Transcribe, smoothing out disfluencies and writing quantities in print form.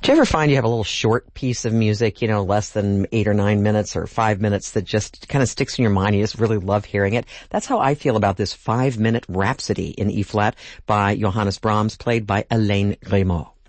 Do you ever find you have a little short piece of music, less than 8 or 9 minutes or 5 minutes that just kind of sticks in your mind? You just really love hearing it. That's how I feel about this 5-minute Rhapsody in E-flat by Johannes Brahms, played by Alain Grimaud.